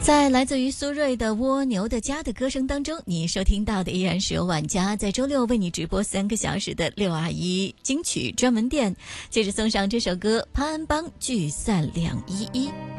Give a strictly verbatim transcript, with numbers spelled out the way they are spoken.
在来自于苏芮的《蜗牛的家》的歌声当中，你收听到的依然是由晚家在周六为你直播三个小时的六二一金曲专门店。接着送上这首歌《潘安邦聚散两依依》。